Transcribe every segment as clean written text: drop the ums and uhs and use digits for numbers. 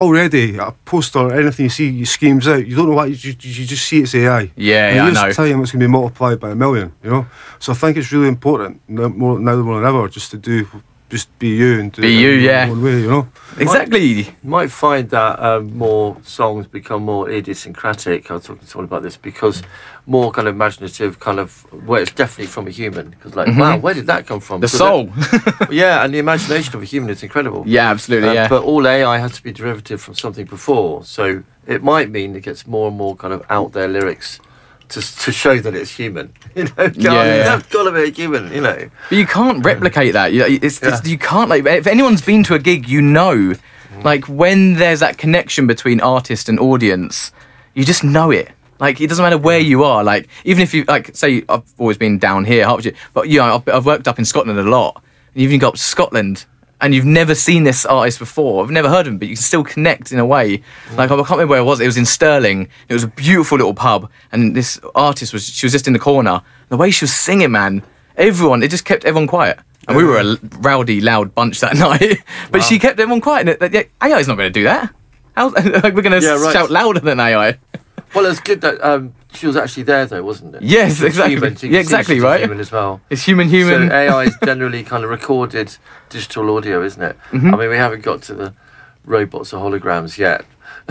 already a poster, anything you see screams out. You don't know what you just see it's AI. Yeah, and I in know. years' time it's going to be multiplied by 1 million. You know, so I think it's really important now more than ever just be you and do Be it you, in yeah. your own way. You know, Exactly. You might find that more songs become more idiosyncratic. I was talking to someone about this because more kind of imaginative, kind of where it's definitely from a human. Because wow, where did that come from? The soul. Yeah, and the imagination of a human is incredible. Yeah, absolutely. Yeah. But all AI has to be derivative from something before, so it might mean it gets more and more kind of out there lyrics to show that it's human. You know, that's got to be a human. You know, but you can't replicate that. You can't, like, if anyone's been to a gig, you know, like when there's that connection between artist and audience, you just know it. Like, it doesn't matter where you are. Like, even if you, like, say, I've always been down here, Hertfordshire, but I've worked up in Scotland a lot. And you've even got up to Scotland, and you've never seen this artist before. I've never heard of him, but you can still connect in a way. Like, I can't remember where it was. It was in Stirling. It was a beautiful little pub, and this artist was just in the corner. The way she was singing, man, it just kept everyone quiet. And we were a rowdy, loud bunch that night, but she kept everyone quiet. And AI's not going to do that. Like, we're going to shout louder than AI. Well, it's good that she was actually there, though, wasn't it? Yes, exactly. Human, exactly, right? Human as well. It's human. So AI is generally kind of recorded digital audio, isn't it? Mm-hmm. I mean, we haven't got to the robots or holograms yet,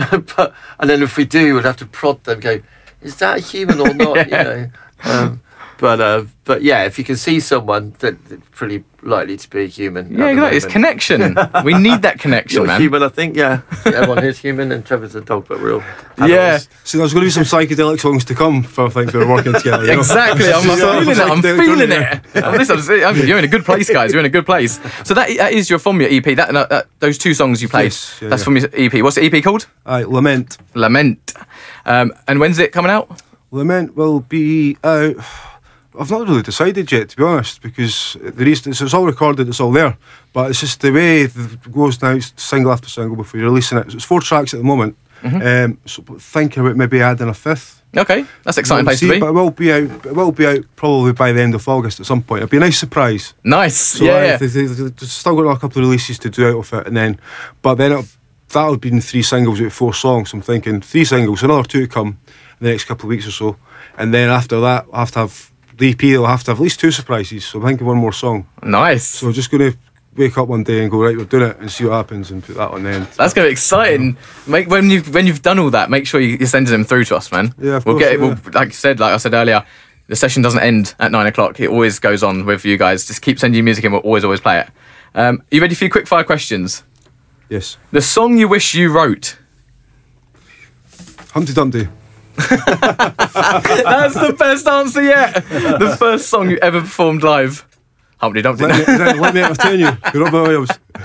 and then if we do, we'd have to prod them. Go, is that a human or not? You know. But yeah, if you can see someone that's pretty likely to be a human. Yeah, exactly. It's connection. We need that connection, You're man. human, I think. Yeah, everyone here's human, and Trevor's a dog, but we're all animals. Yeah. so there's going to be some psychedelic songs to come for things we're working together. You know? Exactly. I'm feeling it. Yeah. You're in a good place, guys. You're in a good place. So that is from your EP. Those two songs you played. Yes, that's from your EP. What's the EP called? Lament. Lament. And when's it coming out? Lament will be out. I've not really decided yet, to be honest, because it's all recorded, it's all there. But it's just the way it goes now, it's single after single before you're releasing it. So it's 4 tracks at the moment. So thinking about maybe adding a 5th. Okay, that's an exciting place to be. But it will be out probably by the end of August at some point. It'll be a nice surprise. Nice. So they've still got a couple of releases to do out of it, but then that'll be in 3 singles out of 4 songs. So I'm thinking 3 singles, another 2 to come in the next couple of weeks or so, and then after that I'll have to have the EP. Will have to have at least 2 surprises. So I'm thinking 1 more song. Nice. So I'm just going to wake up one day and go, right, we're doing it, and see what happens, and put that on the end. That's going to be exciting. When you've done all that, make sure you're sending them through to us, man. Yeah, of course. We'll, like I said earlier, the session doesn't end at 9 o'clock. It always goes on with you guys. Just keep sending you music and we'll always play it. Are you ready for your quick fire questions? Yes. The song you wish you wrote? Humpty Dumpty. That's the best answer yet. The first song you ever performed live? Humpty Dumpty. Let me entertain you. You're Robert Williams.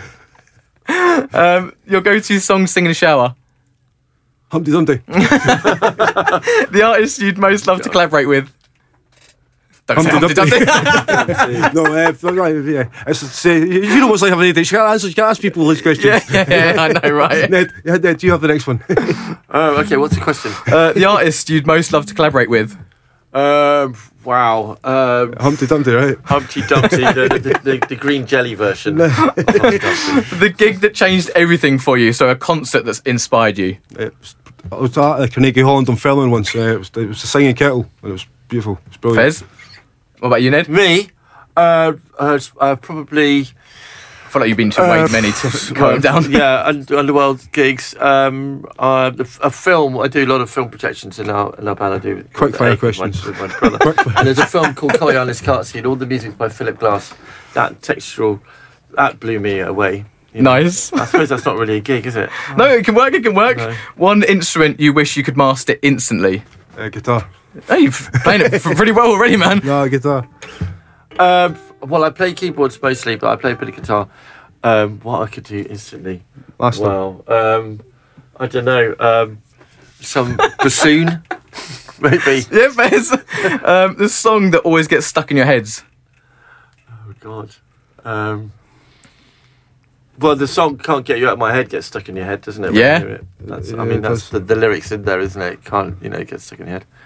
Your go-to song sing in the shower? Humpty Dumpty. The artist you'd most love to collaborate with? Don't say Humpty Dumpty. No, yeah. You know what's like having an idea. You can't ask people these questions. Yeah, I know, right? Ned, do you have the next one? Oh, okay. What's the question? The artist you'd most love to collaborate with? Wow. Humpty Dumpty, right? Humpty Dumpty, the green jelly version. Of Humpty Dumpty. The gig that changed everything for you, so a concert that's inspired you. I was at Carnegie Hall in Dunfermline once. It was the Singing Kettle, and it was beautiful. It was brilliant. Fez? What about you, Ned? Me? Probably... I feel like you've been to way many to calm down. Yeah, Underworld gigs. A film. I do a lot of film projections in our band. I do Quick fire questions. with my brother. And there's a film called Coriolis Cartseed. All the music's by Philip Glass. That textural, that blew me away. You know? Nice. I suppose that's not really a gig, is it? No, it can work. No. One instrument you wish you could master instantly? Guitar. Hey, you've playing it pretty well already, man. No, guitar. Well, I play keyboards mostly, but I play a bit of guitar. What I could do instantly? Last one. Well, I don't know. Some bassoon, maybe. Yeah, Fez. The song that always gets stuck in your heads. Oh God. Well, the song "Can't Get You Out of My Head" gets stuck in your head, doesn't it? when Yeah. you hear it? That's, Yeah, I mean, it that's does. the lyrics in there, isn't it? Can't get stuck in your head.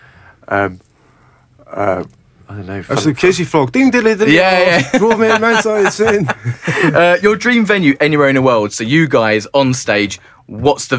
I don't know. That's the Casey Frog. Ding dilly dilly. Yeah. Drove me a man insane. Your dream venue anywhere in the world. So you guys on stage. what's the